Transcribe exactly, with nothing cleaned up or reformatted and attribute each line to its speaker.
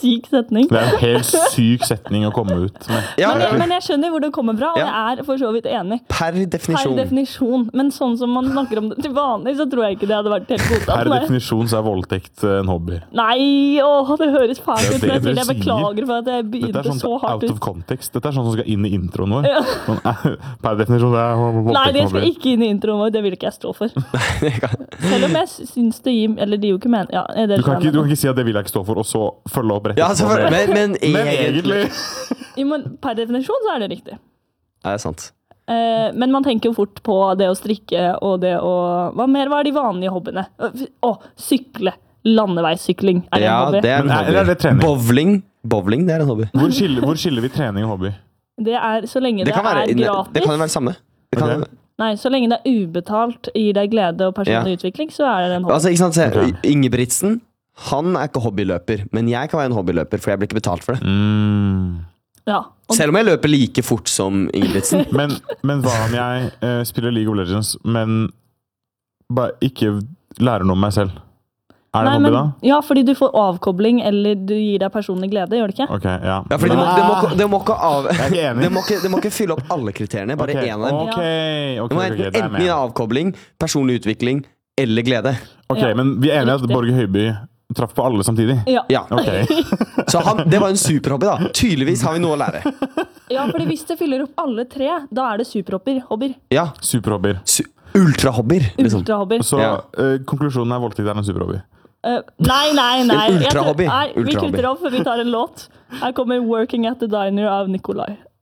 Speaker 1: syk setning.
Speaker 2: Det er en helt syk setning å komme ut med.
Speaker 3: Ja,
Speaker 1: men, jeg, men jeg skjønner hvor det kommer fra, og
Speaker 3: Ja.
Speaker 1: jeg er for så vidt enig.
Speaker 3: Per definisjon.
Speaker 1: Per definisjon. Men sånn som man snakker om det til vanlig, så tror jeg ikke det hadde vært helt godtatt.
Speaker 2: Per
Speaker 1: Nei.
Speaker 2: definisjon så er voldtekt en hobby.
Speaker 1: Nei, åh, det høres fælt ut.
Speaker 2: Det er
Speaker 1: Jeg,
Speaker 2: det
Speaker 1: jeg
Speaker 2: dere
Speaker 1: beklager for at jeg
Speaker 2: Dette
Speaker 1: begynte
Speaker 2: er sånn
Speaker 1: så hardt
Speaker 2: out
Speaker 1: ut.
Speaker 2: of context. Dette er sånn som skal inn i introen vår. Sånn, per definisjon det er voldtekt
Speaker 1: Nei, det
Speaker 2: en
Speaker 1: skal
Speaker 2: hobby.
Speaker 1: ikke inn i introen vår, det vil ikke jeg stå for. Selv om jeg syns det gir, eller det gir jo ikke mening. Ja, det
Speaker 2: Du kan, ikke, du kan ikke si at det vil jeg ikke stå for, og så følge opp rett
Speaker 3: Ja, altså,
Speaker 2: etterpå.
Speaker 3: men, men,
Speaker 2: Men
Speaker 3: egentlig
Speaker 2: egentlig
Speaker 1: Jo, men per definisjon så er det riktig.
Speaker 3: Ja, det er sant.
Speaker 1: Eh, men man tenker jo fort på det å strikke og det å Hva mer var de vanlige hobbyene? Å, sykle. Landeveissykling. Er det
Speaker 3: Ja,
Speaker 1: en hobby?
Speaker 3: det er en
Speaker 2: Men er-
Speaker 3: hobby.
Speaker 2: er det trening?
Speaker 3: Bowling. Bowling, det er en hobby.
Speaker 2: Hvor skiller, hvor skiller vi trening og hobby?
Speaker 1: Det er så lenge det,
Speaker 3: Det kan være,
Speaker 1: er gratis.
Speaker 3: det kan jo være det samme. Det kan,
Speaker 2: Ok.
Speaker 1: Nei, så lenge det er ubetalt, gir deg glede og personlig utvikling, så er det en hobby.
Speaker 3: altså, ikke sant, se,
Speaker 2: Ok.
Speaker 3: Ingebrigtsen, han er ikke hobbyløper, men jeg kan være en hobbyløper, for jeg blir ikke betalt for det.
Speaker 2: Mm.
Speaker 1: Ja. Og
Speaker 3: Selv om jeg løper like fort som Ingebrigtsen.
Speaker 2: Men, men hva om jeg eh, spiller League of Legends, men bare ikke lærer noe om meg selv? Er det
Speaker 1: Nei,
Speaker 2: en hobby
Speaker 1: men,
Speaker 2: da?
Speaker 1: ja, fordi du får avkobling, eller du gir deg personlig glede, gjør det ikke?
Speaker 2: Ok, ja.
Speaker 3: Ja, fordi det må, det, må, ikke- det, må ikke av,
Speaker 2: Jeg er ikke enig.
Speaker 3: det, må ikke, det må ikke fylle opp alle kriteriene, bare
Speaker 2: Ok,
Speaker 3: én av dem.
Speaker 2: Ok, ok,
Speaker 3: Det må
Speaker 2: ok, det
Speaker 3: enten,
Speaker 2: er
Speaker 3: enten gi
Speaker 2: med.
Speaker 3: avkobling, personlig utvikling eller glede.
Speaker 2: Ok,
Speaker 1: Ja,
Speaker 2: men vi er enige at
Speaker 1: riktig.
Speaker 2: Borge Høiby traff på alle samtidig?
Speaker 1: Ja.
Speaker 3: Ja.
Speaker 2: Ok.
Speaker 3: Så han, det var en superhobby, da. Tydeligvis har vi noe å lære.
Speaker 1: ja, fordi hvis det fyller opp alle tre, da er det superhobbyer. Hobbyer.
Speaker 3: Ja,
Speaker 2: Superhobbyer.
Speaker 3: su ultrahobbyer. Liksom.
Speaker 1: Ultrahobbyer.
Speaker 2: Så
Speaker 3: Ja.
Speaker 2: eh, konklusjonen er voldtekt er en superhobby.
Speaker 1: Uh, nei, nei, nei.
Speaker 3: En
Speaker 1: Jeg tror-
Speaker 3: ultrahobby.
Speaker 1: Nei, vi
Speaker 3: Ultrahobby.
Speaker 1: kutter opp, for vi tar en låt. Her kommer 'Working at the Diner' av Nikolai.